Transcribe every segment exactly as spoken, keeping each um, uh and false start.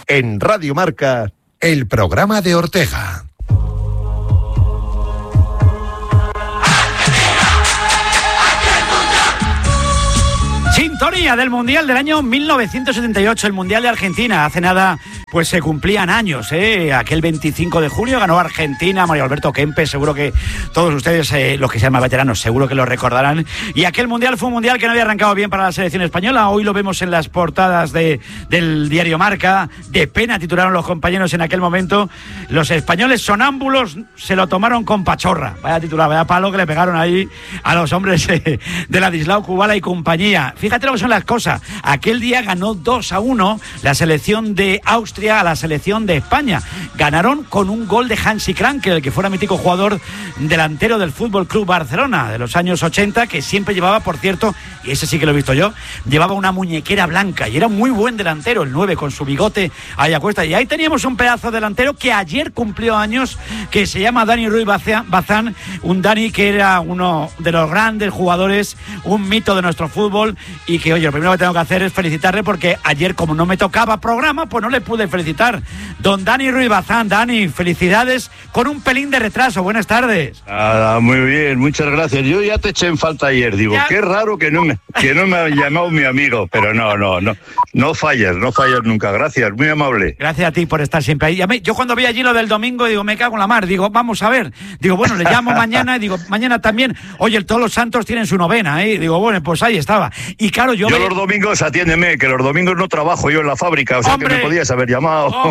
En Radio Marca, el programa de Ortega. Sintonía del Mundial del año mil novecientos setenta y ocho, el Mundial de Argentina. Hace nada, pues se cumplían años, ¿eh? Aquel veinticinco de junio ganó Argentina, Mario Alberto Kempes, seguro que todos ustedes, eh, los que sean más veteranos, seguro que lo recordarán. Y aquel Mundial fue un Mundial que no había arrancado bien para la selección española. Hoy lo vemos en las portadas de, del diario Marca. De pena titularon los compañeros en aquel momento. Los españoles sonámbulos se lo tomaron con pachorra. Vaya titular, vaya palo que le pegaron ahí a los hombres eh, de Ladislao Kubala y compañía. Fíjate lo que son las cosas. Aquel día ganó dos a uno la selección de Austria a la selección de España. Ganaron con un gol de Hansi Krankel, el que fuera mítico jugador delantero del Fútbol Club Barcelona de los años ochenta, que siempre llevaba, por cierto, y ese sí que lo he visto yo, llevaba una muñequera blanca y era un muy buen delantero, el nueve, con su bigote ahí a cuesta. Y ahí teníamos un pedazo delantero que ayer cumplió años, que se llama Dani Ruiz Bazán, un Dani que era uno de los grandes jugadores, un mito de nuestro fútbol, y que, oye, lo primero que tengo que hacer es felicitarle, porque ayer, como no me tocaba programa, pues no le pude felicitar. Don Dani Ruiz Bazán. Dani, felicidades con un pelín de retraso. Buenas tardes. Ah, muy bien, muchas gracias. Yo ya te eché en falta ayer, digo, ya... qué raro que no me que no me ha llamado mi amigo, pero no, no, no, no fallas, no fallas nunca. Gracias, muy amable. Gracias a ti por estar siempre ahí. Yo cuando vi allí lo del domingo, digo, me cago en la mar, digo, vamos a ver, digo, bueno, le llamo mañana, y digo, mañana también, oye, todos los santos tienen su novena, ¿eh? Digo, bueno, pues ahí estaba. Y claro, yo... Yo me... los domingos, atiéndeme, que los domingos no trabajo yo en la fábrica, o sea, ¡hombre! Que me podías haber llamado. Oh.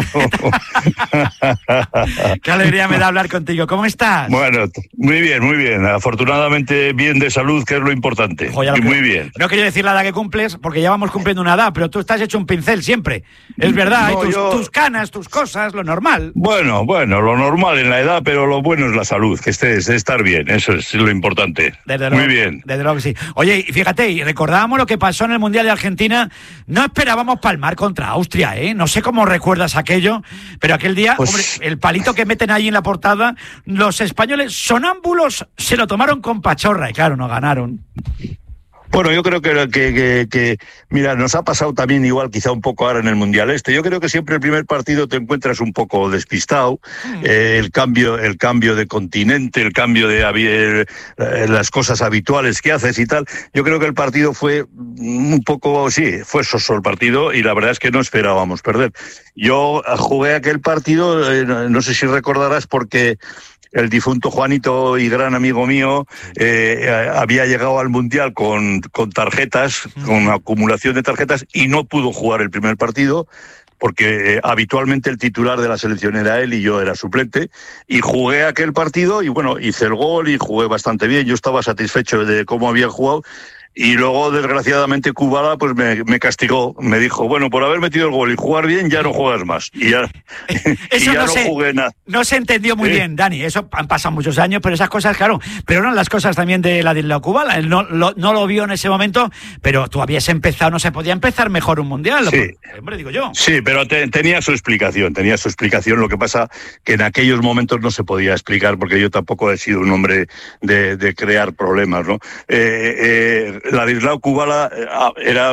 Qué alegría me da hablar contigo. ¿Cómo estás? Bueno, muy bien, muy bien. Afortunadamente bien de salud, que es lo importante. Oye, lo y que... muy bien. No quiero decir la edad que cumples, porque ya vamos cumpliendo una edad, pero tú estás hecho un pincel siempre. Es verdad, no, tus, yo... tus canas, tus cosas, lo normal. Bueno, bueno, lo normal en la edad, pero lo bueno es la salud, que estés, estar bien, eso es lo importante. Desde muy luego, bien. Desde luego que sí. Oye, y fíjate, y recordábamos lo que pasó en el Mundial de Argentina. No esperábamos palmar contra Austria, ¿eh? No sé cómo recuerdas aquello, pero aquel día, pues... hombre, el palito que meten ahí en la portada, los españoles sonámbulos se lo tomaron con pachorra y claro, no ganaron. Bueno, yo creo que, que, que, que, mira, nos ha pasado también igual quizá un poco ahora en el Mundial este. Yo creo que siempre el primer partido te encuentras un poco despistado, mm. eh, el cambio el cambio de continente, el cambio de eh, las cosas habituales que haces y tal. Yo creo que el partido fue un poco, sí, fue soso el partido y la verdad es que no esperábamos perder. Yo jugué aquel partido, eh, no sé si recordarás, porque... el difunto Juanito y gran amigo mío eh, había llegado al Mundial con, con tarjetas, con acumulación de tarjetas, y no pudo jugar el primer partido porque eh, habitualmente el titular de la selección era él y yo era suplente, y jugué aquel partido y bueno, hice el gol y jugué bastante bien. Yo estaba satisfecho de cómo había jugado. Y luego, desgraciadamente, Kubala pues me, me castigó, me dijo, bueno, por haber metido el gol y jugar bien, ya no juegas más. Y ya, eso y ya no, no se, jugué nada. No se entendió muy ¿Sí? bien, Dani. Eso han pasado muchos años, pero esas cosas, claro, pero eran las cosas también de la de la Kubala. Él no lo, no lo vio en ese momento, pero tú habías empezado, no se podía empezar mejor un Mundial. Sí. Por, hombre, digo yo. Sí, pero te, tenía su explicación, tenía su explicación. Lo que pasa que en aquellos momentos no se podía explicar, porque yo tampoco he sido un hombre de, de crear problemas, ¿no? Eh, eh, Ladislao Kubala era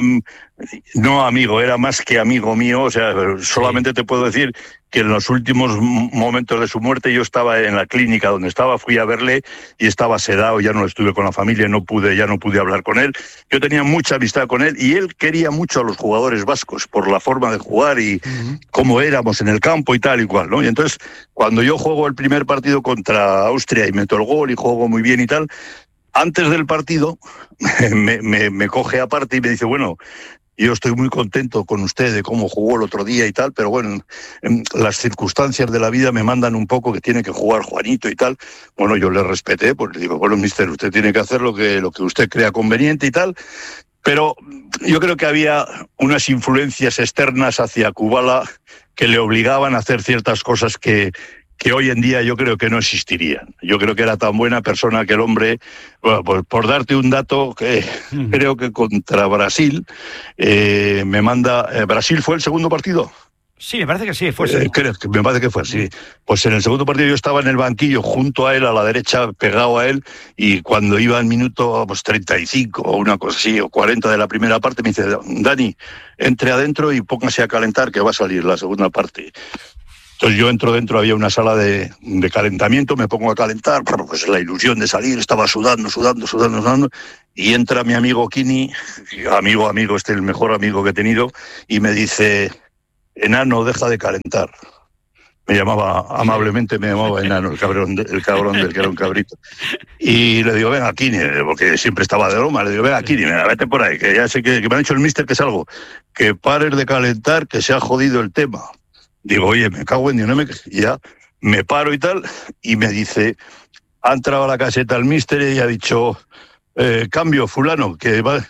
no amigo, era más que amigo mío, o sea, solamente sí. Te puedo decir que en los últimos momentos de su muerte yo estaba en la clínica donde estaba, fui a verle y estaba sedado, ya no estuve con la familia, no pude, ya no pude hablar con él. Yo tenía mucha amistad con él y él quería mucho a los jugadores vascos por la forma de jugar y uh-huh. cómo éramos en el campo y tal y cual, ¿no? Y entonces, cuando yo juego el primer partido contra Austria y meto el gol y juego muy bien y tal, antes del partido me, me, me coge aparte y me dice, bueno, yo estoy muy contento con usted de cómo jugó el otro día y tal, pero bueno, las circunstancias de la vida me mandan un poco que tiene que jugar Juanito y tal. Bueno, yo le respeté, pues le digo, bueno, mister, usted tiene que hacer lo que, lo que usted crea conveniente y tal. Pero yo creo que había unas influencias externas hacia Kubala que le obligaban a hacer ciertas cosas que... que hoy en día yo creo que no existirían. Yo creo que era tan buena persona que el hombre, bueno, por, por darte un dato, que mm. creo que contra Brasil, eh, me manda... Eh, ¿Brasil fue el segundo partido? Sí, me parece que sí, fue así. Eh, creo que me parece que fue así. Pues en el segundo partido yo estaba en el banquillo junto a él, a la derecha, pegado a él, y cuando iba al minuto pues, treinta y cinco o una cosa así, o cuarenta de la primera parte, me dice, Dani, entre adentro y póngase a calentar que va a salir la segunda parte. Entonces yo entro dentro, había una sala de, de calentamiento, me pongo a calentar, pues la ilusión de salir, estaba sudando, sudando, sudando, sudando, y entra mi amigo Kini, amigo, amigo, este el mejor amigo que he tenido, y me dice... Enano, deja de calentar. Me llamaba, amablemente me llamaba Enano, el cabrón, de, el cabrón del que era un cabrito. Y le digo, ven aquí, porque siempre estaba de broma, le digo, ven aquí, vete por ahí, que ya sé que, que me ha dicho el mister que es algo, que pares de calentar, que se ha jodido el tema. Digo, oye, me cago en Dios, no me... Y ya me paro y tal, y me dice, ha entrado a la caseta el mister y ha dicho, eh, cambio, fulano, que va...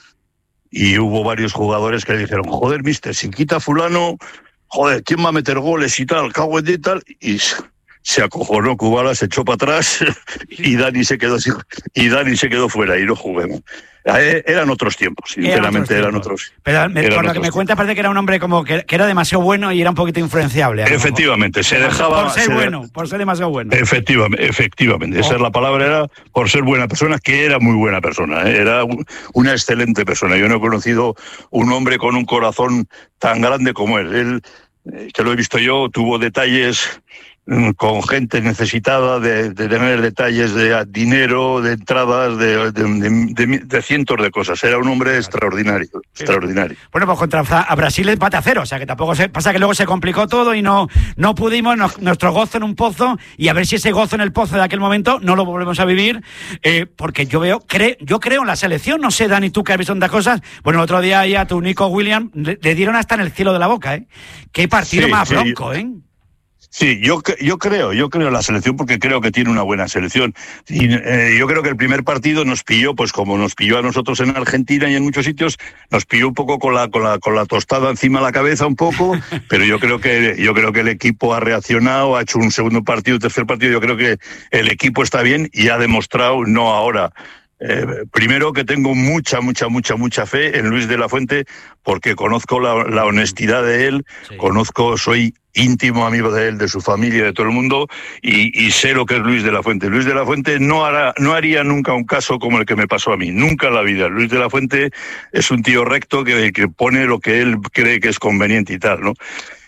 Y hubo varios jugadores que le dijeron, joder, mister, si quita fulano... Joder, ¿quién va a meter goles y tal? Cago en y tal. Y se acojonó Kubala, se echó para atrás y Dani se quedó y Dani se quedó fuera y no juguemos. Eran otros tiempos, sinceramente eran otros. Pero me, eran por lo otros que me tiempos. cuenta parece que era un hombre como que, que era demasiado bueno y era un poquito influenciable. Efectivamente, se dejaba... Por ser se, bueno, por ser demasiado bueno. Efectivamente, efectivamente. Oh. Esa es la palabra, era por ser buena persona, que era muy buena persona, ¿eh? Era una excelente persona. Yo no he conocido un hombre con un corazón tan grande como él. Él, que lo he visto yo, tuvo detalles con gente necesitada de, de tener detalles de dinero, de entradas, de, de, de, de cientos de cosas. Era un hombre extraordinario, sí. extraordinario. Bueno, pues contra a Brasil empate a cero, o sea que tampoco se pasa que luego se complicó todo y no, no pudimos, nos, nuestro gozo en un pozo, y a ver si ese gozo en el pozo de aquel momento no lo volvemos a vivir, eh, porque yo veo, cre, yo creo en la selección, no sé, Dani, tú que has visto tantas cosas, bueno, el otro día ya a tu Nico Williams le, le dieron hasta en el cielo de la boca, ¿eh? Qué partido sí, más sí. bronco, ¿eh? Sí, yo, yo creo, yo creo en la selección porque creo que tiene una buena selección. Y eh, yo creo que el primer partido nos pilló, pues como nos pilló a nosotros en Argentina y en muchos sitios, nos pilló un poco con la, con la, con la tostada encima de la cabeza un poco, pero yo creo que, yo creo que el equipo ha reaccionado, ha hecho un segundo partido, tercer partido, yo creo que el equipo está bien y ha demostrado, no ahora, Eh, primero que tengo mucha, mucha, mucha, mucha fe en Luis de la Fuente porque conozco la, la honestidad de él, sí. conozco, soy íntimo amigo de él, de su familia, de todo el mundo y, y sé lo que es Luis de la Fuente. Luis de la Fuente no hará, no haría nunca un caso como el que me pasó a mí, nunca en la vida. Luis de la Fuente es un tío recto que, que pone lo que él cree que es conveniente y tal, ¿no?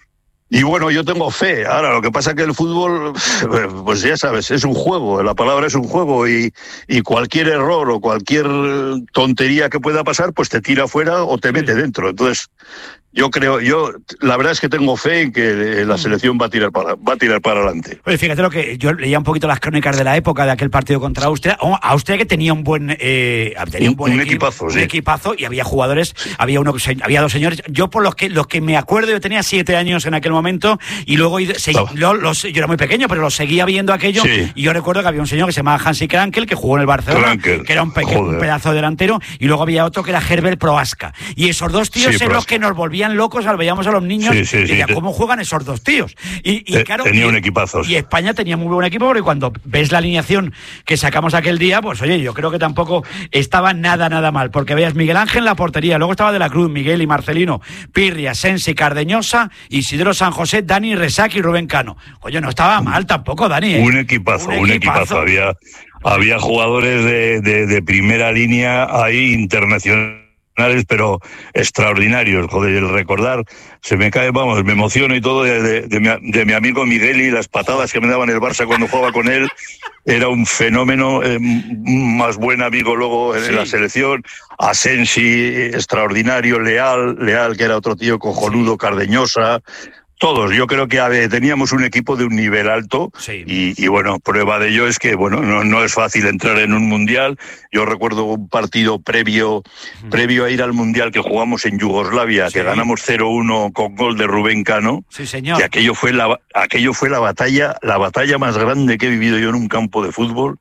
Y bueno, yo tengo fe. Ahora, lo que pasa es que el fútbol, pues ya sabes, es un juego, la palabra es un juego y, y cualquier error o cualquier tontería que pueda pasar, pues te tira fuera o te mete dentro. Entonces, yo creo, yo la verdad es que tengo fe en que la selección va a tirar para, va a tirar para adelante. Pues fíjate lo que yo leía un poquito las crónicas de la época de aquel partido contra Austria. Austria que tenía un buen, eh, tenía un buen un equipo, equipazo, sí. un equipazo y había jugadores, sí. había uno, había dos señores. Yo por los que los que me acuerdo, yo tenía siete años en aquel momento y luego seguí, lo, los, yo era muy pequeño, pero lo seguía viendo aquello sí. y yo recuerdo que había un señor que se llamaba Hansi Krankel que jugó en el Barcelona, Krankel. que era un, pequeño, un pedazo de delantero y luego había otro que era Herbert Prohaska y esos dos tíos sí, eran los que nos volvían locos al veíamos a los niños sí, sí, y decía, sí, ¿cómo juegan esos dos tíos? Y, y claro, tenía y, un equipazo. Y España tenía muy buen equipo, porque cuando ves la alineación que sacamos aquel día, pues oye, yo creo que tampoco estaba nada, nada mal, porque veías Miguel Ángel en la portería, luego estaba De la Cruz, Miguel y Marcelino, Pirria, Sensi, Cardeñosa, Isidro San José, Dani Resac y Rubén Cano. Oye, no estaba mal tampoco, Dani. ¿eh? Un equipazo, un, un equipazo. equipazo. Había, había jugadores de, de, de primera línea ahí internacional, pero extraordinarios, joder, el recordar, se me cae, vamos, me emociono y todo de, de, de, mi, de mi amigo Miguel y las patadas que me daban el Barça cuando jugaba con él, era un fenómeno, eh, más buen amigo luego en sí. la selección, Asensi, extraordinario, Leal, Leal que era otro tío cojonudo, sí. Cardeñosa, todos, yo creo que ver, teníamos un equipo de un nivel alto sí. y, y bueno, prueba de ello es que bueno, no, no es fácil entrar en un mundial. Yo recuerdo un partido previo, uh-huh. previo a ir al mundial que jugamos en Yugoslavia, sí. que ganamos cero uno con gol de Rubén Cano. Sí, señor. Y aquello fue la aquello fue la batalla, la batalla más grande que he vivido yo en un campo de fútbol.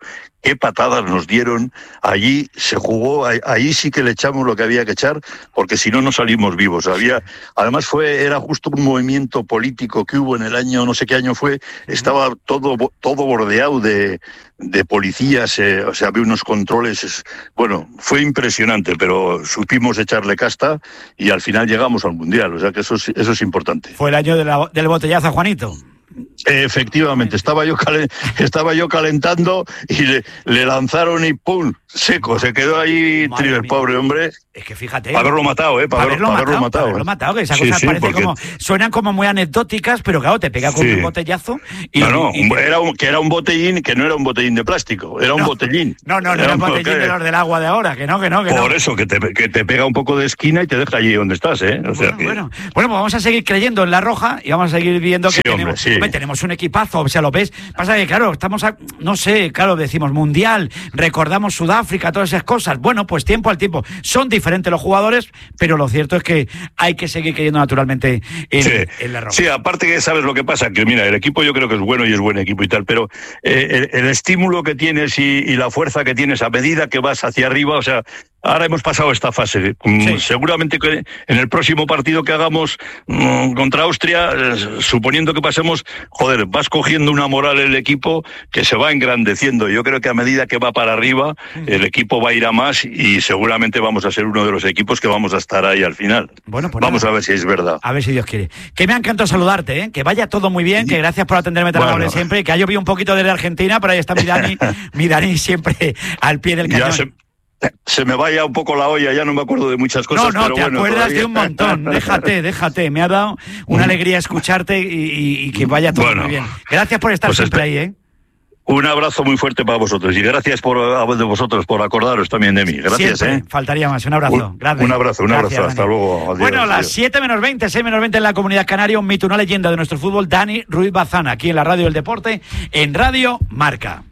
qué patadas nos dieron. Allí se jugó, ahí sí que le echamos lo que había que echar, porque si no, no salimos vivos. Había, además fue, era justo un movimiento político que hubo en el año, no sé qué año fue, estaba todo, todo bordeado de, de policías, eh, o sea, había unos controles, es, bueno, fue impresionante, pero supimos echarle casta y al final llegamos al Mundial, o sea que eso es, eso es importante. Fue el año de la, del botellazo, Juanito. Efectivamente, estaba yo calen, estaba yo calentando y le, le lanzaron y ¡pum! Seco, se quedó ahí trío, el pobre hombre. Es que fíjate. Para haberlo matado, ¿eh? Para, haberlo, para matado, haberlo matado. Para haberlo matado, que esas sí, cosas sí, parece porque... como, suenan como muy anecdóticas, pero claro, te pega con sí. un botellazo. Y, no, no, y, era un, que era un botellín, que no era un botellín de plástico, era no, un botellín. No, no, no era, era un botellín que... de los del agua de ahora, que no, que no, que Por no. eso, que te, que te pega un poco de esquina y te deja allí donde estás, ¿eh? O sea bueno, que... bueno. bueno, pues vamos a seguir creyendo en La Roja y vamos a seguir viendo que sí, tenemos, hombre, sí. hombre, tenemos un equipazo, o sea, lo ves. Pasa que, claro, estamos, a, no sé, claro, decimos Mundial, recordamos Sudáfrica, todas esas cosas. Bueno, pues tiempo al tiempo. Son diferentes los jugadores, pero lo cierto es que hay que seguir creyendo naturalmente en, sí. en La Roja. Sí, aparte que sabes lo que pasa, que mira, el equipo yo creo que es bueno y es buen equipo y tal, pero eh, el, el estímulo que tienes y, y la fuerza que tienes a medida que vas hacia arriba, o sea, ahora hemos pasado esta fase. Sí. Seguramente que en el próximo partido que hagamos mmm, contra Austria, eh, suponiendo que pasemos, joder, vas cogiendo una moral el equipo que se va engrandeciendo. Yo creo que a medida que va para arriba, el equipo va a ir a más y seguramente vamos a ser uno de los equipos que vamos a estar ahí al final. Bueno, pues vamos nada. a ver si es verdad. A ver si Dios quiere. Que me ha encantado saludarte, ¿eh? Que vaya todo muy bien, que gracias por atenderme tan bueno. amable siempre, que ha llovido un poquito desde Argentina, pero ahí está mi Dani, mi Dani siempre al pie del cañón. Ya se... Se me vaya un poco la olla, ya no me acuerdo de muchas cosas. No, no, pero te bueno, acuerdas todavía... de un montón. Déjate, déjate. Me ha dado una alegría escucharte y, y, y que vaya todo bueno, muy bien. Gracias por estar pues siempre este... ahí, ¿eh? Un abrazo muy fuerte para vosotros y gracias por a vosotros por acordaros también de mí. Gracias, siempre, ¿eh? Faltaría más. Un abrazo. Un, gracias. un abrazo, un gracias, abrazo. Hasta Dani. luego. Adiós, bueno, las adiós. siete menos veinte, seis menos veinte en la Comunidad Canaria, un mito, una leyenda de nuestro fútbol, Dani Ruiz Bazán, aquí en la Radio del Deporte, en Radio Marca.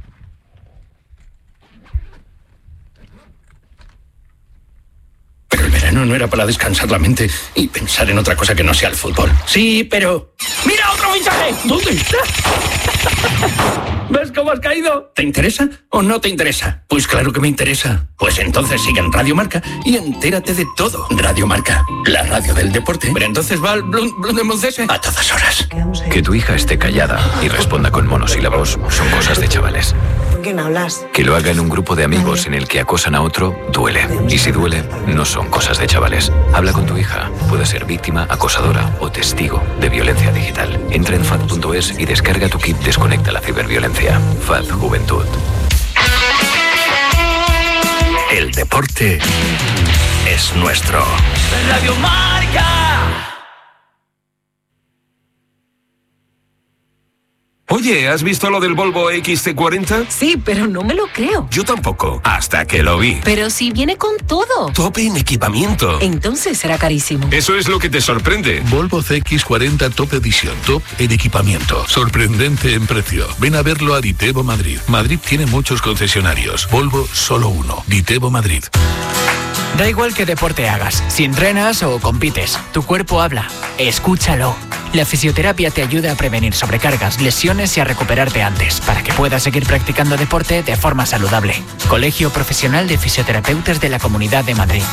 Pero el verano no era para descansar la mente y pensar en otra cosa que no sea el fútbol. Sí, pero... ¡Mira otro fichaje! ¿Dónde está? ¿Ves cómo has caído? ¿Te interesa o no te interesa? Pues claro que me interesa. Pues entonces sigue en Radio Marca y entérate de todo. Radio Marca, la radio del deporte. Pero entonces va al Blundemoncese a todas horas. Que tu hija esté callada y responda con monosílabos son cosas de chavales. ¿Con quién hablas? Que lo haga en un grupo de amigos en el que acosan a otro, duele. Y si duele, no son cosas de chavales. Habla con tu hija. Puede ser víctima, acosadora o testigo de violencia digital. Entra en F A D punto es y descarga tu kit Desconecta la ciberviolencia. F A D Juventud. El deporte es nuestro. Radio Marca. Oye, ¿has visto lo del Volvo X C cuarenta? Sí, pero no me lo creo. Yo tampoco, hasta que lo vi. Pero si viene con todo. Tope en equipamiento. Entonces será carísimo. Eso es lo que te sorprende. Volvo C X cuarenta Top Edition, top en equipamiento. Sorprendente en precio. Ven a verlo a Ditebo Madrid. Madrid tiene muchos concesionarios. Volvo solo uno. Ditebo Madrid. Da igual qué deporte hagas, si entrenas o compites, tu cuerpo habla. Escúchalo. La fisioterapia te ayuda a prevenir sobrecargas, lesiones y a recuperarte antes, para que puedas seguir practicando deporte de forma saludable. Colegio Profesional de Fisioterapeutas de la Comunidad de Madrid.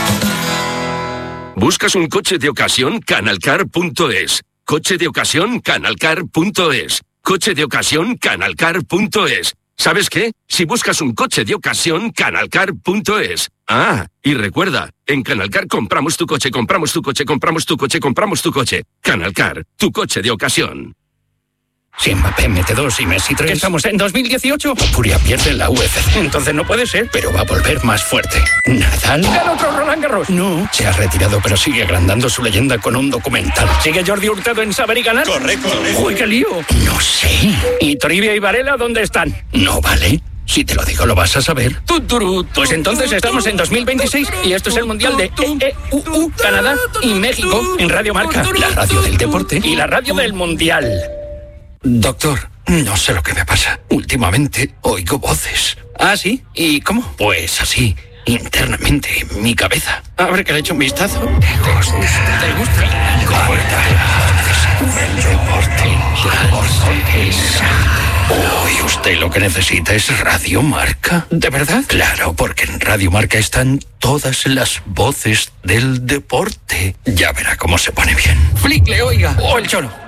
¿Buscas un coche de ocasión? Canalcar punto es. Coche de ocasión, Canalcar punto es. Coche de ocasión, Canalcar punto es. ¿Sabes qué? Si buscas un coche de ocasión, Canalcar punto es. Ah, y recuerda, en Canalcar compramos tu coche, compramos tu coche, compramos tu coche, compramos tu coche. Canalcar, tu coche de ocasión. Si Mbappé mete dos y Messi tres... ¿Estamos en dos mil dieciocho? Furia pierde en la U F C. Entonces no puede ser, pero va a volver más fuerte. ¿Nadal? ¿Gana otro Roland Garros? No, se ha retirado, pero sigue agrandando su leyenda con un documental. ¿Sigue Jordi Hurtado en saber y ganar? Correcto. ¡Uy, qué lío! No sé. ¿Y Toribia y Varela dónde están? No vale. Si te lo digo, lo vas a saber. Pues entonces estamos en dos mil veintiséis y esto es el Mundial de E E U U, Canadá y México en Radio Marca, la radio del deporte y la radio del Mundial. Doctor, no sé lo que me pasa. Últimamente oigo voces. ¿Ah, sí? ¿Y cómo? Pues así, internamente, en mi cabeza. A ver que le echo un vistazo. ¿Te gusta? ¿Te gusta? El deporte, el deporte es... Uy, usted que lo que necesita es Radio Marca. ¿De verdad? Claro, porque en Radio Marca están todas las voces del deporte. Ya verá cómo se pone bien. Flick, le oiga. O el choro.